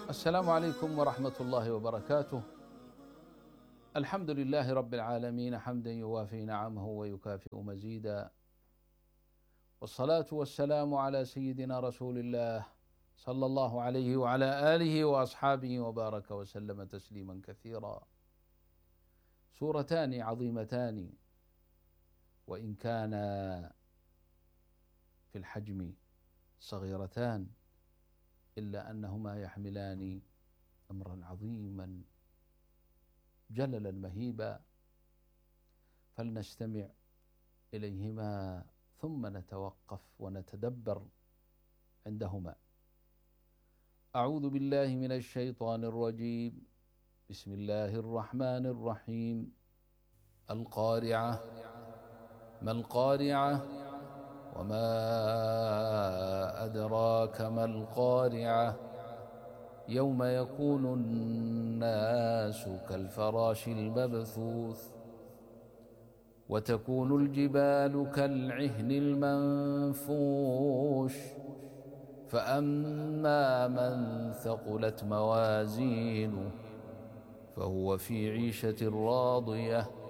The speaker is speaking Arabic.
السلام عليكم ورحمة الله وبركاته. الحمد لله رب العالمين حمدا يوافي نعمه ويكافئ مزيدا، والصلاة والسلام على سيدنا رسول الله صلى الله عليه وعلى آله وأصحابه وبارك وسلم تسليما كثيرا. سورتان عظيمتان، وإن كان في الحجم صغيرتان إلا أنهما يحملان أمرا عظيما جللا مهيبا، فلنستمع إليهما ثم نتوقف ونتدبر عندهما. أعوذ بالله من الشيطان الرجيم. بسم الله الرحمن الرحيم. القارعة، ما القارعة، وما أدراك ما القارعة، يوم يكون الناس كالفراش المبثوث، وتكون الجبال كالعهن المنفوش، فأما من ثقلت موازينه فهو في عيشة راضية،